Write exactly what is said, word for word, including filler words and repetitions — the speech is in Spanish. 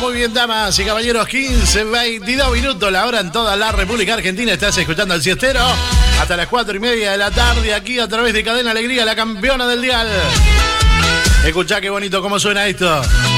Muy bien, damas y caballeros, quince, veintidós minutos, la hora en toda la República Argentina. Estás escuchando el siestero hasta las cuatro y media de la tarde, aquí a través de Cadena Alegría, la campeona del dial. Escuchá qué bonito cómo suena esto.